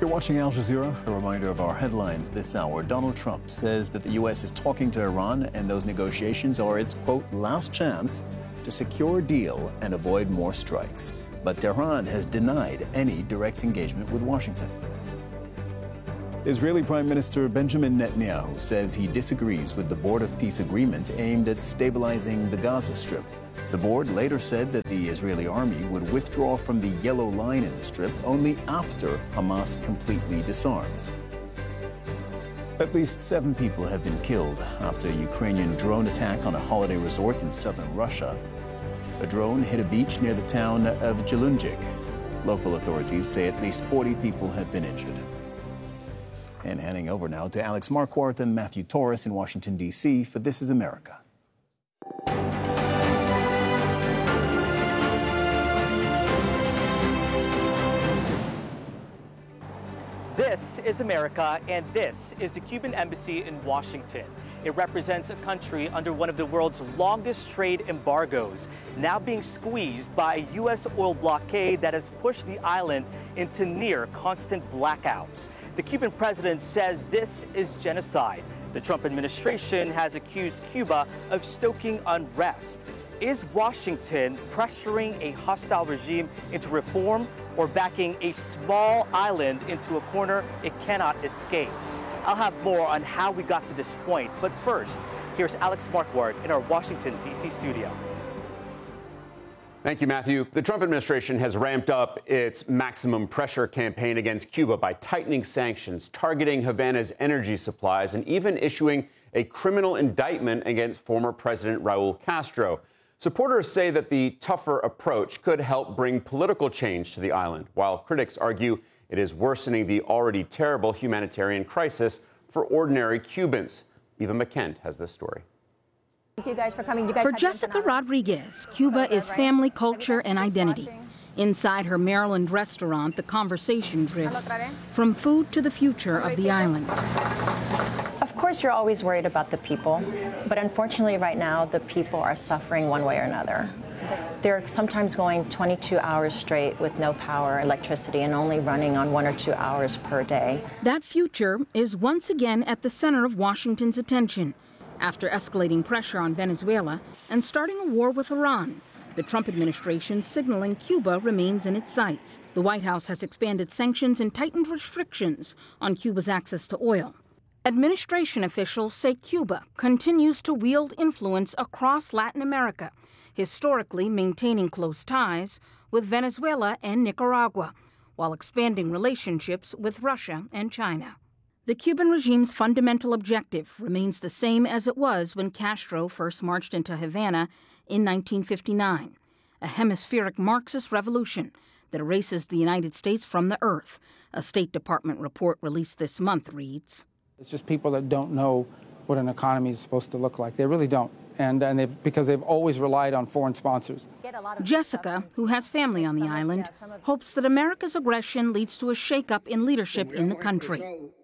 You're watching Al Jazeera. A reminder of our headlines this hour. Donald Trump says that the U.S. is talking to Iran and those negotiations are its, quote, last chance to secure a deal and avoid more strikes. But Tehran has denied any direct engagement with Washington. Israeli Prime Minister Benjamin Netanyahu says he disagrees with the Board of Peace agreement aimed at stabilizing the Gaza Strip. The board later said that the Israeli army would withdraw from the yellow line in the strip only after Hamas completely disarms. At least 7 people have been killed after a Ukrainian drone attack on a holiday resort in southern Russia. A drone hit a beach near the town of Jelunjik. Local authorities say at least 40 people have been injured. And handing over now to Alex Marquardt and Matthew Torres in Washington, D.C. for This is America. This is America, and this is the Cuban Embassy in Washington. It represents a country under one of the world's longest trade embargoes, now being squeezed by a U.S. oil blockade that has pushed the island into near constant blackouts. The Cuban president says this is genocide. The Trump administration has accused Cuba of stoking unrest. Is Washington pressuring a hostile regime into reform or backing a small island into a corner it cannot escape? I'll have more on how we got to this point, but first, here's Alex Marquardt in our Washington, D.C. studio. Thank you, Matthew. The Trump administration has ramped up its maximum pressure campaign against Cuba by tightening sanctions, targeting Havana's energy supplies, and even issuing a criminal indictment against former President Raul Castro. Supporters say that the tougher approach could help bring political change to the island, while critics argue it is worsening the already terrible humanitarian crisis for ordinary Cubans. Eva McKent has this story. Thank you guys for coming. For Jessica Rodriguez, Cuba is family, culture, and identity. Inside her Maryland restaurant, the conversation drifts from food to the future of the island. Of course, you're always worried about the people, but unfortunately right now, the people are suffering one way or another. They're sometimes going 22 hours straight with no power, electricity, and only running on 1 or 2 hours per day. That future is once again at the center of Washington's attention. After escalating pressure on Venezuela and starting a war with Iran, the Trump administration signaling Cuba remains in its sights. The White House has expanded sanctions and tightened restrictions on Cuba's access to oil. Administration officials say Cuba continues to wield influence across Latin America, historically maintaining close ties with Venezuela and Nicaragua, while expanding relationships with Russia and China. The Cuban regime's fundamental objective remains the same as it was when Castro first marched into Havana in 1959, a hemispheric Marxist revolution that erases the United States from the earth. A State Department report released this month reads, "It's just people that don't know what an economy is supposed to look like. They really don't. Because they've always relied on foreign sponsors." Jessica, who has family on the island, hopes that America's aggression leads to a shakeup in leadership in the country.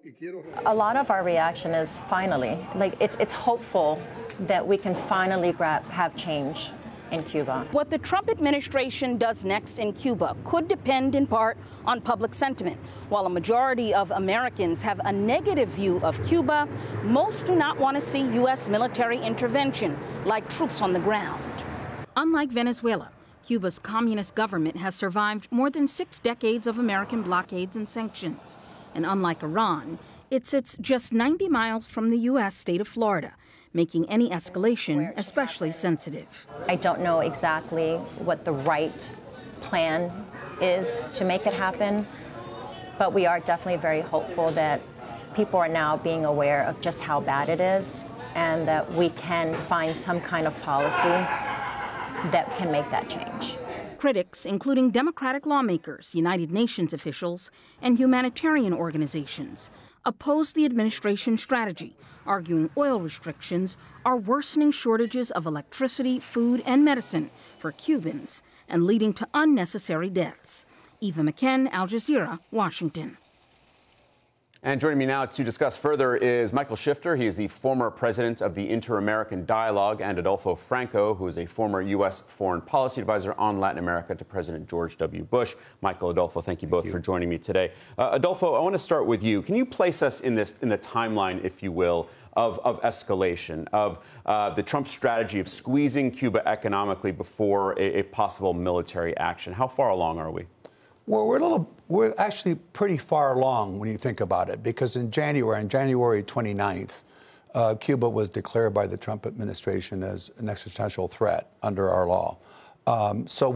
A lot of our reaction is finally, it's hopeful that we can finally have change in Cuba. What the Trump administration does next in Cuba could depend in part on public sentiment. While a majority of Americans have a negative view of Cuba, most do not want to see U.S. military intervention, like troops on the ground. Unlike Venezuela, Cuba's communist government has survived more than 6 decades of American blockades and sanctions. And unlike Iran, it sits just 90 miles from the U.S. state of Florida, making any escalation especially sensitive. I don't know exactly what the right plan is to make it happen, but we are definitely very hopeful that people are now being aware of just how bad it is and that we can find some kind of policy that can make that change. Critics, including Democratic lawmakers, United Nations officials, and humanitarian organizations, oppose the administration's strategy, arguing oil restrictions are worsening shortages of electricity, food, and medicine for Cubans and leading to unnecessary deaths. Eva McKen, Al Jazeera, Washington. And joining me now to discuss further is Michael Shifter. He is the former president of the Inter-American Dialogue, and Adolfo Franco, who is a former U.S. foreign policy advisor on Latin America to President George W. Bush. Michael, Adolfo, thank you both for joining me today. Adolfo, I want to start with you. Can you place us in the timeline, if you will, of escalation, of the Trump strategy of squeezing Cuba economically before a possible military action? How far along are we? Well, we're actually pretty far along when you think about it, because on January 29th, Cuba was declared by the Trump administration as an existential threat under our law. So